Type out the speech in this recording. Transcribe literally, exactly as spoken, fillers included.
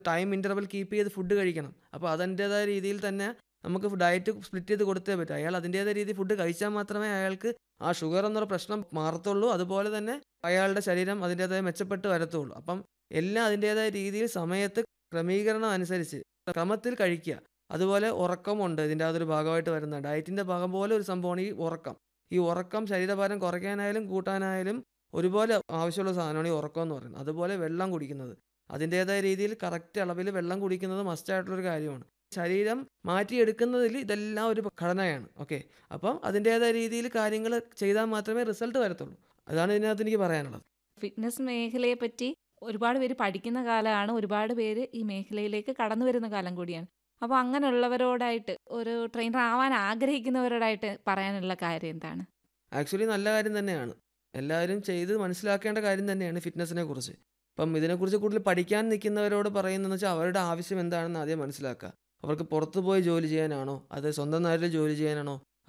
Time interval keep ചെയ്ത് food കഴിക്കണം. അപ്പോൾ അതിൻ്റേതായ രീതിയിൽ തന്നെ നമുക്ക് ഡയറ്റ് സ്പ്ലിറ്റ് ചെയ്ത് കൊടുത്തേ പറ്റൂ. അയാൾ അതിൻ്റേതായ രീതിയിൽ ഫുഡ് കഴിച്ചാൽ മാത്രമേ അയാൾക്ക് ആ ഷുഗർ എന്നൊരു പ്രശ്നം മാറത്തുള്ളൂ. അതുപോലെ തന്നെ അയാളുടെ ശരീരം അതിൻ്റേതായ മെച്ചപ്പെട്ട് വരത്തുള്ളൂ. അപ്പം എല്ലാം അതിൻ്റേതായ രീതിയിൽ സമയത്ത് ക്രമീകരണം അനുസരിച്ച് ക്രമത്തിൽ കഴിക്കുക. അതുപോലെ ഉറക്കമുണ്ട് ഇതിൻ്റെ അകത്തൊരു ഭാഗമായിട്ട് വരുന്ന ഡയറ്റിൻ്റെ ഭാഗം പോലെ ഒരു സംഭവമാണ് ഈ ഉറക്കം. ഈ ഉറക്കം ശരീരഭാരം കുറയ്ക്കാനായാലും കൂട്ടാനായാലും ഒരുപോലെ ആവശ്യമുള്ള സാധനമാണ് ഈ ഉറക്കം എന്ന് പറയുന്നത്. അതുപോലെ വെള്ളം കുടിക്കുന്നത്. അതിൻ്റേതായ രീതിയിൽ കറക്റ്റ് അളവിൽ വെള്ളം കുടിക്കുന്നത് മസ്റ്റായിട്ടുള്ളൊരു കാര്യമാണ്. ശരീരം മാറ്റിയെടുക്കുന്നതിൽ ഇതെല്ലാം ഒരു ഘടനയാണ്. ഓക്കെ. അപ്പം അതിൻ്റേതായ രീതിയിൽ കാര്യങ്ങൾ ചെയ്താൽ മാത്രമേ റിസൾട്ട് വരത്തുള്ളൂ. അതാണ് ഇതിനകത്ത് എനിക്ക് പറയാനുള്ളത്. ഫിറ്റ്നസ് മേഖലയെ പറ്റി ഒരുപാട് പേര് പഠിക്കുന്ന കാലമാണ്. ഒരുപാട് പേര് ഈ മേഖലയിലേക്ക് കടന്നു വരുന്ന കാലം കൂടിയാണ്. അപ്പോൾ അങ്ങനെയുള്ളവരോടായിട്ട് ഒരു ട്രെയിനർ ആവാൻ ആഗ്രഹിക്കുന്നവരോടായിട്ട് പറയാനുള്ള കാര്യം എന്താണ്? ആക്ച്വലി നല്ല കാര്യം തന്നെയാണ്. എല്ലാവരും ചെയ്ത് മനസ്സിലാക്കേണ്ട കാര്യം തന്നെയാണ് ഫിറ്റ്നസിനെ കുറിച്ച്. അപ്പം ഇതിനെക്കുറിച്ച് കൂടുതൽ പഠിക്കാൻ നിൽക്കുന്നവരോട് പറയുന്നതെന്ന് വെച്ചാൽ അവരുടെ ആവശ്യം എന്താണെന്ന് ആദ്യം മനസ്സിലാക്കുക. അവർക്ക് പുറത്ത് പോയി ജോലി ചെയ്യാനാണോ? അത് സ്വന്തം നാട്ടിൽ ജോലി ചെയ്യാനാണോ?